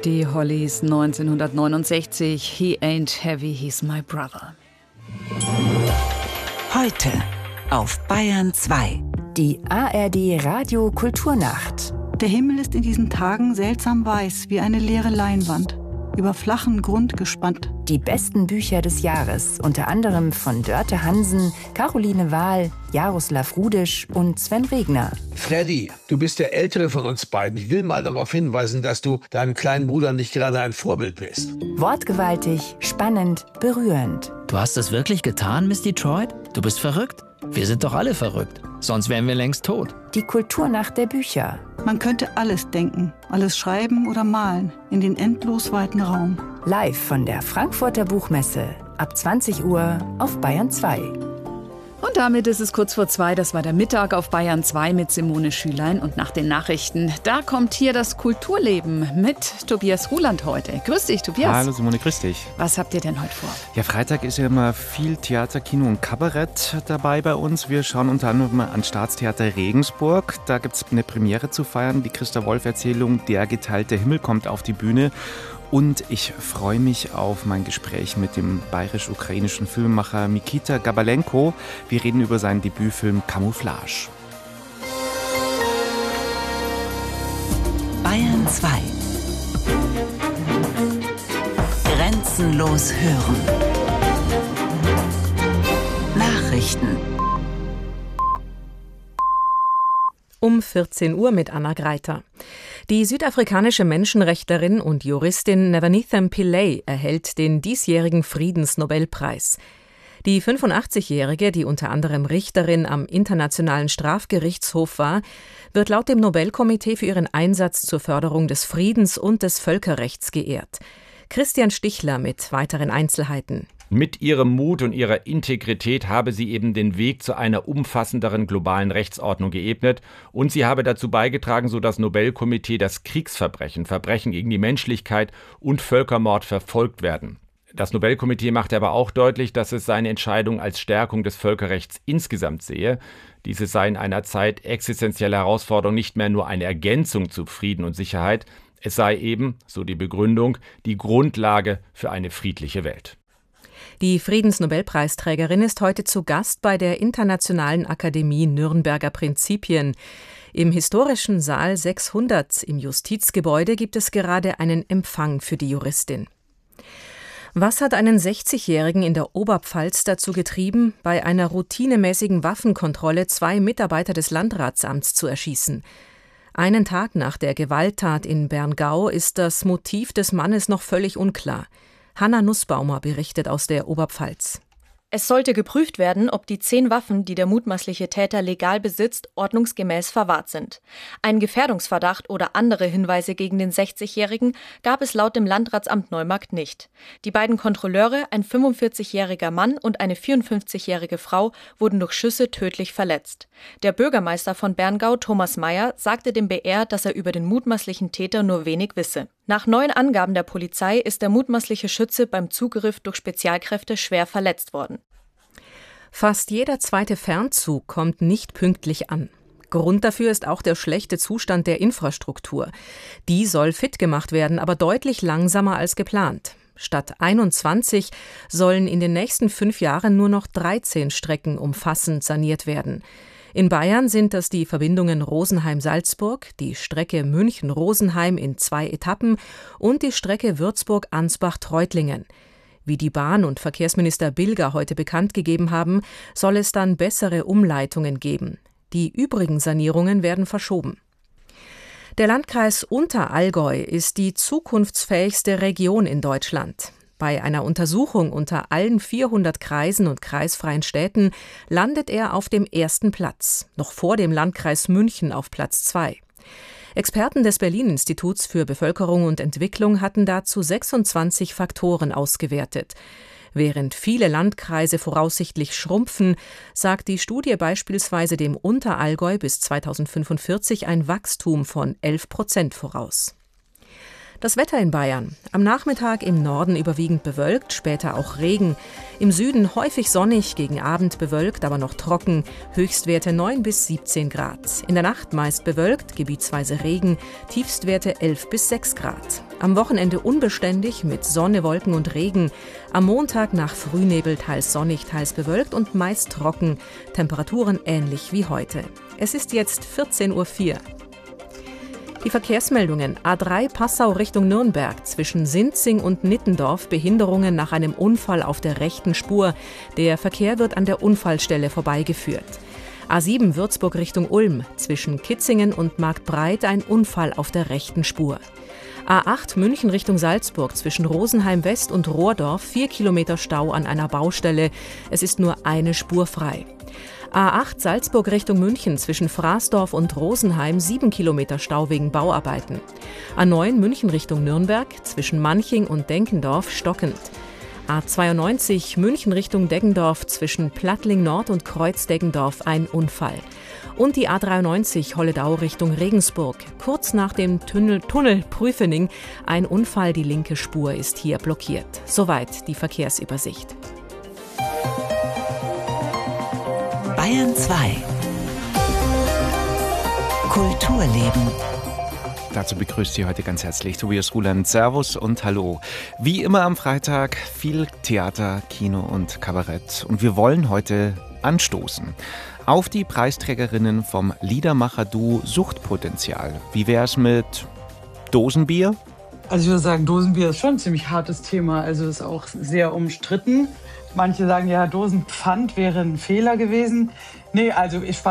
Die Hollies 1969, He Ain't Heavy, He's My Brother. Heute auf Bayern 2. Die ARD Radio Kulturnacht. Der Himmel ist in diesen Tagen seltsam weiß, wie eine leere Leinwand, über flachen Grund gespannt. Die besten Bücher des Jahres, unter anderem von Dörte Hansen, Caroline Wahl, Jaroslav Rudisch und Sven Regner. Freddy, du bist der Ältere von uns beiden. Ich will mal darauf hinweisen, dass du deinem kleinen Bruder nicht gerade ein Vorbild bist. Wortgewaltig, spannend, berührend. Du hast es wirklich getan, Miss Detroit? Du bist verrückt? Wir sind doch alle verrückt. Sonst wären wir längst tot. Die Kulturnacht der Bücher. Man könnte alles denken, alles schreiben oder malen, in den endlos weiten Raum. Live von der Frankfurter Buchmesse. Ab 20 Uhr auf Bayern 2. Und damit ist es kurz vor 2, das war der Mittag auf Bayern 2 mit Simone Schülein. Und nach den Nachrichten, da kommt hier das Kulturleben mit Tobias Ruland heute. Grüß dich, Tobias. Hallo Simone, grüß dich. Was habt ihr denn heute vor? Ja, Freitag ist ja immer viel Theater, Kino und Kabarett dabei bei uns. Wir schauen unter anderem an Staatstheater Regensburg. Da gibt es eine Premiere zu feiern. Die Christa-Wolf-Erzählung Der geteilte Himmel kommt auf die Bühne. Und ich freue mich auf mein Gespräch mit dem bayerisch-ukrainischen Filmemacher Mikita Gabalenko. Wir reden über seinen Debütfilm Camouflage. Bayern 2. Grenzenlos hören. Nachrichten. Um 14 Uhr mit Anna Greiter. Die südafrikanische Menschenrechtlerin und Juristin Nevanithem Pillay erhält den diesjährigen Friedensnobelpreis. Die 85-Jährige, die unter anderem Richterin am Internationalen Strafgerichtshof war, wird laut dem Nobelkomitee für ihren Einsatz zur Förderung des Friedens und des Völkerrechts geehrt. Christian Stichler mit weiteren Einzelheiten. Mit ihrem Mut und ihrer Integrität habe sie eben den Weg zu einer umfassenderen globalen Rechtsordnung geebnet und sie habe dazu beigetragen, so das Nobelkomitee, dass Kriegsverbrechen, Verbrechen gegen die Menschlichkeit und Völkermord verfolgt werden. Das Nobelkomitee machte aber auch deutlich, dass es seine Entscheidung als Stärkung des Völkerrechts insgesamt sehe. Diese sei in einer Zeit existenzieller Herausforderung nicht mehr nur eine Ergänzung zu Frieden und Sicherheit, es sei eben, so die Begründung, die Grundlage für eine friedliche Welt. Die Friedensnobelpreisträgerin ist heute zu Gast bei der Internationalen Akademie Nürnberger Prinzipien. Im historischen Saal 600 im Justizgebäude gibt es gerade einen Empfang für die Juristin. Was hat einen 60-Jährigen in der Oberpfalz dazu getrieben, bei einer routinemäßigen Waffenkontrolle 2 Mitarbeiter des Landratsamts zu erschießen? Einen Tag nach der Gewalttat in Berngau ist das Motiv des Mannes noch völlig unklar. Hanna Nussbaumer berichtet aus der Oberpfalz. Es sollte geprüft werden, ob die 10 Waffen, die der mutmaßliche Täter legal besitzt, ordnungsgemäß verwahrt sind. Einen Gefährdungsverdacht oder andere Hinweise gegen den 60-Jährigen gab es laut dem Landratsamt Neumarkt nicht. Die beiden Kontrolleure, ein 45-jähriger Mann und eine 54-jährige Frau, wurden durch Schüsse tödlich verletzt. Der Bürgermeister von Berngau, Thomas Mayer, sagte dem BR, dass er über den mutmaßlichen Täter nur wenig wisse. Nach neuen Angaben der Polizei ist der mutmaßliche Schütze beim Zugriff durch Spezialkräfte schwer verletzt worden. Fast jeder zweite Fernzug kommt nicht pünktlich an. Grund dafür ist auch der schlechte Zustand der Infrastruktur. Die soll fit gemacht werden, aber deutlich langsamer als geplant. Statt 21 sollen in den nächsten 5 Jahren nur noch 13 Strecken umfassend saniert werden. In Bayern sind das die Verbindungen Rosenheim-Salzburg, die Strecke München-Rosenheim in 2 Etappen und die Strecke Würzburg-Ansbach-Treutlingen. Wie die Bahn- und Verkehrsminister Bilger heute bekannt gegeben haben, soll es dann bessere Umleitungen geben. Die übrigen Sanierungen werden verschoben. Der Landkreis Unterallgäu ist die zukunftsfähigste Region in Deutschland. Bei einer Untersuchung unter allen 400 Kreisen und kreisfreien Städten landet er auf dem 1. Platz, noch vor dem Landkreis München auf Platz 2. Experten des Berlin-Instituts für Bevölkerung und Entwicklung hatten dazu 26 Faktoren ausgewertet. Während viele Landkreise voraussichtlich schrumpfen, sagt die Studie beispielsweise dem Unterallgäu bis 2045 ein Wachstum von 11% voraus. Das Wetter in Bayern. Am Nachmittag im Norden überwiegend bewölkt, später auch Regen. Im Süden häufig sonnig, gegen Abend bewölkt, aber noch trocken. Höchstwerte 9 bis 17 Grad. In der Nacht meist bewölkt, gebietsweise Regen. Tiefstwerte 11 bis 6 Grad. Am Wochenende unbeständig mit Sonne, Wolken und Regen. Am Montag nach Frühnebel teils sonnig, teils bewölkt und meist trocken. Temperaturen ähnlich wie heute. Es ist jetzt 14:04 Uhr. Die Verkehrsmeldungen: A3 Passau Richtung Nürnberg, zwischen Sinzing und Nittendorf Behinderungen nach einem Unfall auf der rechten Spur. Der Verkehr wird an der Unfallstelle vorbeigeführt. A7 Würzburg Richtung Ulm, zwischen Kitzingen und Marktbreit ein Unfall auf der rechten Spur. A8 München Richtung Salzburg, zwischen Rosenheim West und Rohrdorf 4 Kilometer Stau an einer Baustelle. Es ist nur eine Spur frei. A8 Salzburg Richtung München, zwischen Fraßdorf und Rosenheim 7 Kilometer Stau wegen Bauarbeiten. A9 München Richtung Nürnberg, zwischen Manching und Denkendorf stockend. A92 München Richtung Deggendorf, zwischen Plattling Nord und Kreuz-Deggendorf ein Unfall. Und die A93 Holledau Richtung Regensburg, kurz nach dem Tunnel Prüfening ein Unfall, die linke Spur ist hier blockiert. Soweit die Verkehrsübersicht. Bayern 2 Kulturleben. Dazu begrüßt Sie heute ganz herzlich Tobias Ruland. Servus und Hallo. Wie immer am Freitag viel Theater, Kino und Kabarett. Und wir wollen heute anstoßen auf die Preisträgerinnen vom Liedermacher-Duo Suchtpotenzial. Wie wär's mit Dosenbier? Also ich würde sagen, Dosenbier ist schon ein ziemlich hartes Thema. Also ist auch sehr umstritten. Manche sagen ja, Dosenpfand wäre ein Fehler gewesen. Nee, also ich